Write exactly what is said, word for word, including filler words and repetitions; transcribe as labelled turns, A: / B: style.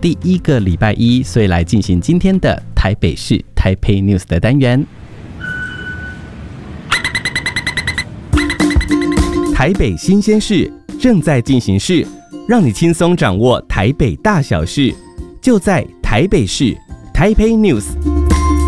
A: 第一个礼拜一，所以来进行今天的台北市台北 News 的单元。台北新鲜事正在进行式，让你轻松掌握台北大小事，就在台北市台北 News。